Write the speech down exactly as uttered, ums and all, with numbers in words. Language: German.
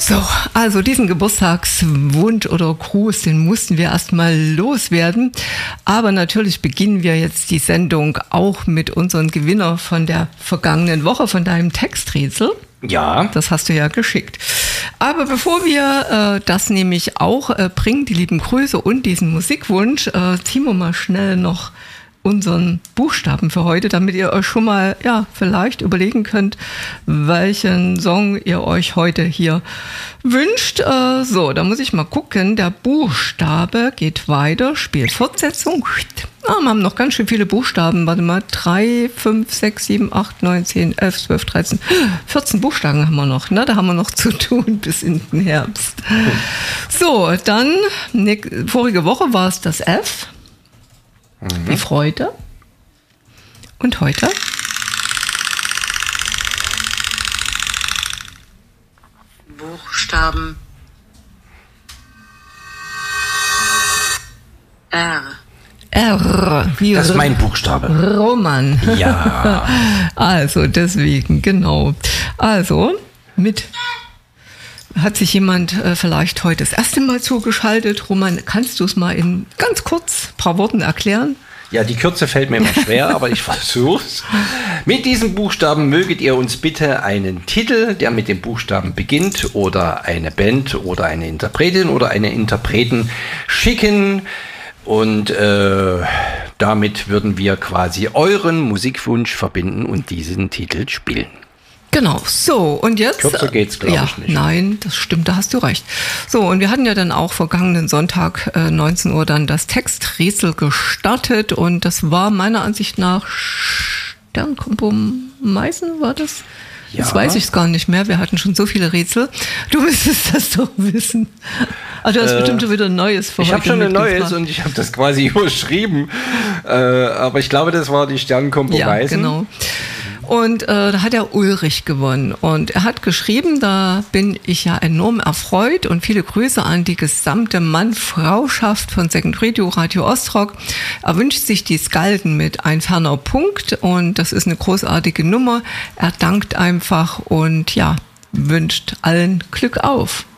So, also diesen Geburtstagswunsch oder Gruß, den mussten wir erstmal loswerden. Aber natürlich beginnen wir jetzt die Sendung auch mit unserem Gewinner von der vergangenen Woche, von deinem Texträtsel. Ja. Das hast du ja geschickt. Aber bevor wir äh, das nämlich auch äh, bringen, die lieben Grüße und diesen Musikwunsch, äh, ziehen wir mal schnell noch unseren Buchstaben für heute, damit ihr euch schon mal ja vielleicht überlegen könnt, welchen Song ihr euch heute hier wünscht. Äh, so, da muss ich mal gucken. Der Buchstabe geht weiter, spielt Fortsetzung. Ah, wir haben noch ganz schön viele Buchstaben. Warte mal, drei, fünf, sechs, sieben, acht, neun, zehn, elf, zwölf, dreizehn, vierzehn Buchstaben haben wir noch. Ne? Da haben wir noch zu tun bis in den Herbst. So, dann, ne, vorige Woche war es das F. Mhm. Die Freude. Und heute? Buchstaben R. R. Wie das ist mein Buchstabe. Roman. Ja. Also deswegen, genau. Also mit... Hat sich jemand äh, vielleicht heute das erste Mal zugeschaltet? Roman, kannst du es mal in ganz kurz ein paar Worten erklären? Ja, die Kürze fällt mir immer schwer, aber ich versuch's. Mit diesem Buchstaben möget ihr uns bitte einen Titel, der mit dem Buchstaben beginnt, oder eine Band oder eine Interpretin oder eine Interpreten schicken. Und äh, damit würden wir quasi euren Musikwunsch verbinden und diesen Titel spielen. Genau, so und jetzt... Kürzer geht's, glaube ja, ich, nicht. Nein, das stimmt, da hast du recht. So, und wir hatten ja dann auch vergangenen Sonntag äh, neunzehn Uhr dann das Texträtsel gestartet und das war meiner Ansicht nach Sternkompo Meißen, war das? Ja. Jetzt weiß ich es gar nicht mehr, wir hatten schon so viele Rätsel. Du müsstest das doch wissen. Also du hast äh, bestimmt schon wieder ein neues für Ich habe schon ein neues gefragt. Und ich habe das quasi überschrieben. Äh, aber ich glaube, das war die Sternkompo Meißen. Ja, genau. Und äh, da hat er Ulrich gewonnen. Und er hat geschrieben, da bin ich ja enorm erfreut und viele Grüße an die gesamte Mann-Frau-Schaft von Second Radio, Radio Ostrock. Er wünscht sich die Skalden mit ein ferner Punkt und das ist eine großartige Nummer. Er dankt einfach und ja, wünscht allen Glück auf.